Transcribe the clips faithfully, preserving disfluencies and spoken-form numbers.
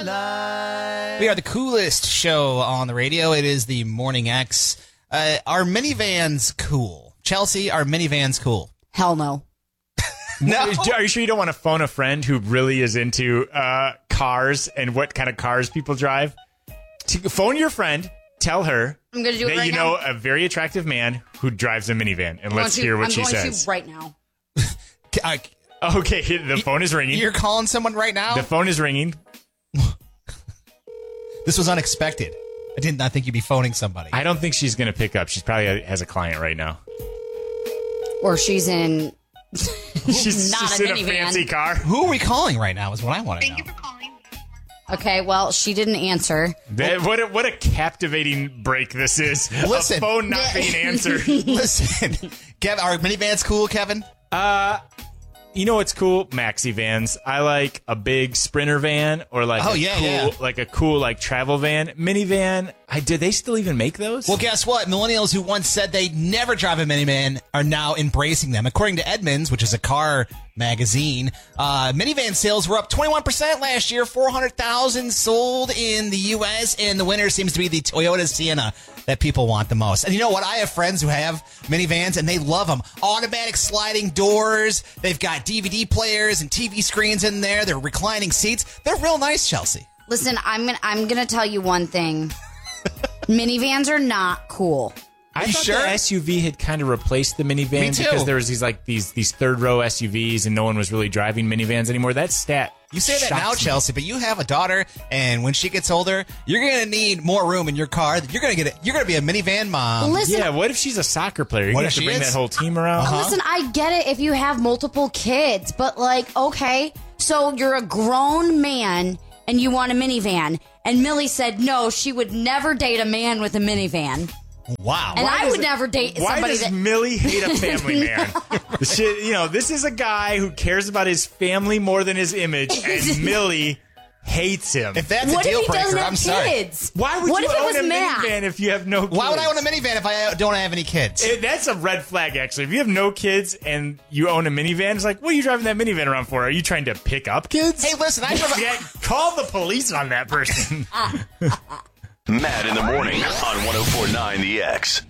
We are the coolest show on the radio. It is the Morning X. Uh, are minivans cool? Chelsea, are minivans cool? Hell no. No. Are you sure you don't want to phone a friend who really is into uh, cars and what kind of cars people drive? To phone your friend, tell her I'm gonna do it that right you now. know a very attractive man who drives a minivan, and let's to, hear what I'm she going says. To right now. Uh, Okay, the phone is ringing. You're calling someone right now? The phone is ringing. This was unexpected. I did not think you'd be phoning somebody. I don't think she's going to pick up. She's probably has a client right now. Or she's in. She's not just a in minivan. a fancy car. Who are we calling right now is what I want to know. Thank you for calling. Okay, well, she didn't answer. That, what, a, what a captivating break this is. Listen. A phone not being answered. Listen, Kev, are minivans cool, Kevin? Uh, you know what's cool? Maxi vans. I like a big Sprinter van or like Oh, a yeah, cool, yeah. like a cool like travel van, minivan. I do they still even make those? Well, guess what? Millennials who once said they'd never drive a minivan are now embracing them. According to Edmunds, which is a car magazine, uh, minivan sales were up twenty-one percent last year, four hundred thousand sold in the U S, and the winner seems to be the Toyota Sienna that people want the most. And you know what? I have friends who have minivans, and they love them. Automatic sliding doors. They've got D V D players and T V screens in there. They're reclining seats. They're real nice, Chelsea. Listen, I'm gonna I'm gonna tell you one thing. Minivans are not cool. I You thought sure? the S U V had kind of replaced the minivan Me too. because there was these like these these third row S U Vs and no one was really driving minivans anymore. That stat. You say that now, shocks me. Chelsea, but you have a daughter, and when she gets older, you're going to need more room in your car. You're going to get a, You're going to be a minivan mom. Listen, Yeah, what if she's a soccer player? You're What gonna if have to she bring is? that whole team around. Uh-huh. listen, I get it if you have multiple kids, but like, okay, so you're a grown man and you want a minivan, and Millie said no, she would never date a man with a minivan. Wow. And Why I does would it- never date Why somebody does that. Millie hate a family man? The shit, you know, this is a guy who cares about his family more than his image, and Millie hates him. If that's What a deal if he breaker, doesn't I'm have sorry. kids? Why would what you if it own was a Matt? minivan if you have no kids? Why would I own a minivan if I don't have any kids? It- that's a red flag, actually. If you have no kids and you own a minivan, it's like, what are you driving that minivan around for? Are you trying to pick up kids? Hey, listen, I drive a- Yeah, call the police on that person. Matt in the morning on one oh four point nine The X.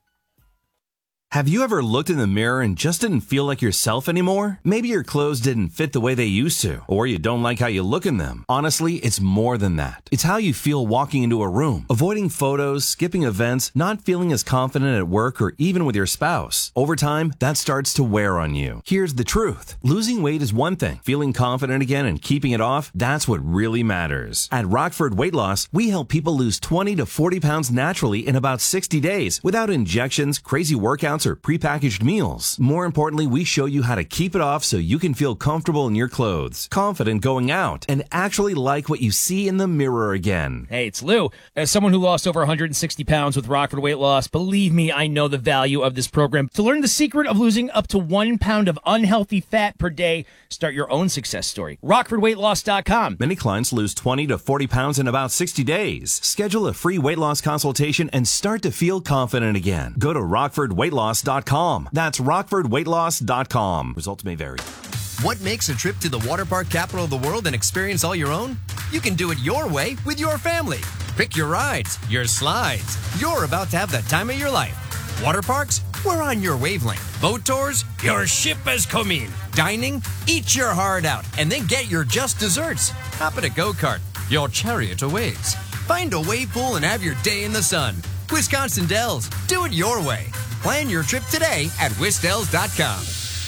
Have you ever looked in the mirror and just didn't feel like yourself anymore? Maybe your clothes didn't fit the way they used to, or you don't like how you look in them. Honestly, it's more than that. It's how you feel walking into a room, avoiding photos, skipping events, not feeling as confident at work or even with your spouse. Over time, that starts to wear on you. Here's the truth. Losing weight is one thing. Feeling confident again and keeping it off, that's what really matters. At Rockford Weight Loss, we help people lose twenty to forty pounds naturally in about sixty days without injections, crazy workouts, or prepackaged meals. More importantly, we show you how to keep it off so you can feel comfortable in your clothes, confident going out, and actually like what you see in the mirror again. Hey, it's Lou. As someone who lost over one hundred sixty pounds with Rockford Weight Loss, believe me, I know the value of this program. To learn the secret of losing up to one pound of unhealthy fat per day, start your own success story. Rockford Weight Loss dot com. Many clients lose twenty to forty pounds in about sixty days. Schedule a free weight loss consultation and start to feel confident again. Go to Rockford Weight Loss dot com. That's Rockford Weight Loss dot com. Results may vary. What makes a trip to the water park capital of the world an experience all your own? You can do it your way with your family. Pick your rides, your slides. You're about to have the time of your life. Water parks? We're on your wavelength. Boat tours? Your ship has come in. Dining? Eat your heart out and then get your just desserts. Hop in a go-kart. Your chariot awaits. Find a wave pool and have your day in the sun. Wisconsin Dells. Do it your way. Plan your trip today at Wisdells dot com.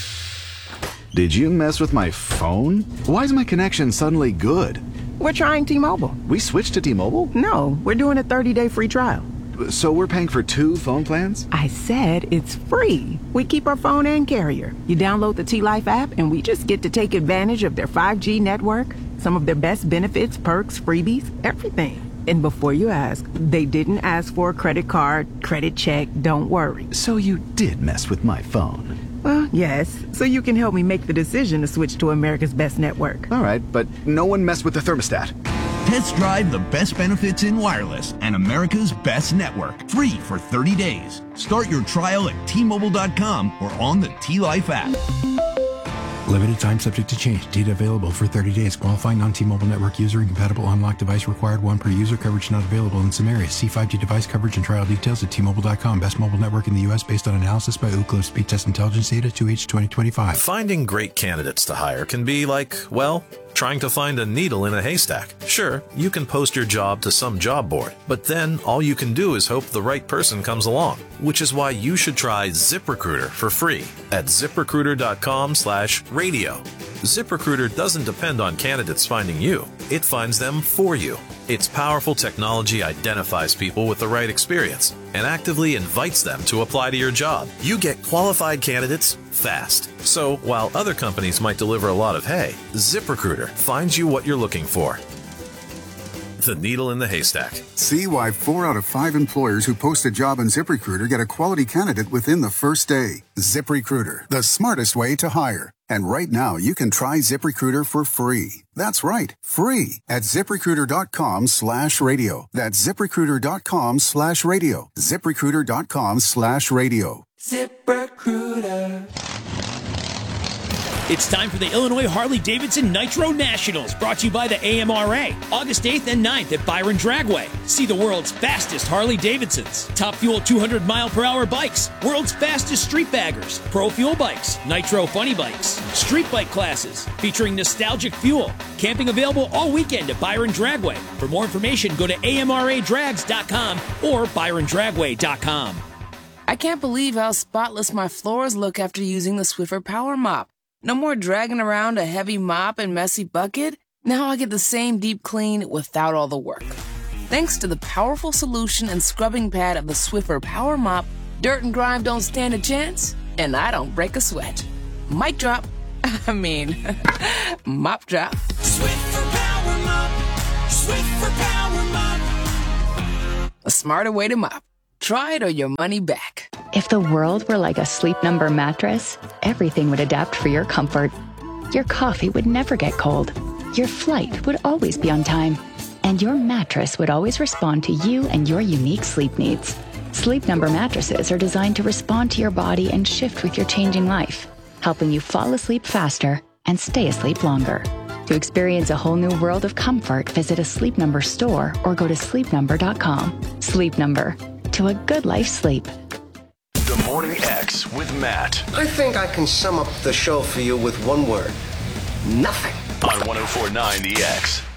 Did you mess with my phone? Why is my connection suddenly good? We're trying T-Mobile. We switched to T-Mobile? No, we're doing a thirty-day free trial. So we're paying for two phone plans? I said it's free. We keep our phone and carrier. You download the T-Life app and we just get to take advantage of their five G network, some of their best benefits, perks, freebies, everything. And before you ask, they didn't ask for a credit card, credit check, don't worry. So you did mess with my phone? Well, yes, so you can help me make the decision to switch to America's best network. All right, but no one messed with the thermostat. Test drive the best benefits in wireless and America's best network. Free for thirty days. Start your trial at T Mobile dot com or on the T-Life app. Limited time subject to change. Data available for thirty days. Qualifying non-T-Mobile network user and compatible unlocked device required. One per user. Coverage not available in some areas. See five G device coverage and trial details at T Mobile dot com. Best mobile network in the U S based on analysis by Ookla Speed Test Intelligence Data two H twenty twenty-five. Finding great candidates to hire can be like, well, trying to find a needle in a haystack. Sure, you can post your job to some job board, but then all you can do is hope the right person comes along, which is why you should try ZipRecruiter for free at ZipRecruiter dot com slash radio. ZipRecruiter doesn't depend on candidates finding you. It finds them for you. Its powerful technology identifies people with the right experience and actively invites them to apply to your job. You get qualified candidates fast. So while other companies might deliver a lot of hay, ZipRecruiter finds you what you're looking for. The needle in the haystack. See why four out of five employers who post a job on ZipRecruiter get a quality candidate within the first day. ZipRecruiter, the smartest way to hire. And right now, you can try ZipRecruiter for free. That's right, free at ZipRecruiter dot com slash radio. That's ZipRecruiter dot com slash radio. ZipRecruiter dot com slash radio. ZipRecruiter. It's time for the Illinois Harley-Davidson Nitro Nationals, brought to you by the A M R A. August eighth and ninth at Byron Dragway. See the world's fastest Harley-Davidsons. Top Fuel two hundred mile per hour bikes. World's fastest street baggers. Pro Fuel bikes. Nitro Funny bikes. Street bike classes featuring nostalgic fuel. Camping available all weekend at Byron Dragway. For more information, go to A M R A drags dot com or Byron Dragway dot com. I can't believe how spotless my floors look after using the Swiffer Power Mop. No more dragging around a heavy mop and messy bucket. Now I get the same deep clean without all the work. Thanks to the powerful solution and scrubbing pad of the Swiffer Power Mop, dirt and grime don't stand a chance, and I don't break a sweat. Mic drop. I mean, mop drop. Swiffer Power Mop. Swiffer Power Mop. A smarter way to mop. Try it or your money back. If the world were like a Sleep Number mattress, everything would adapt for your comfort. Your coffee would never get cold. Your flight would always be on time. And your mattress would always respond to you and your unique sleep needs. Sleep Number mattresses are designed to respond to your body and shift with your changing life, helping you fall asleep faster and stay asleep longer. To experience a whole new world of comfort, visit a Sleep Number store or go to sleep number dot com. Sleep Number. To a good life sleep. The Morning X with Matt. I think I can sum up the show for you with one word. Nothing. On one oh four point nine The X.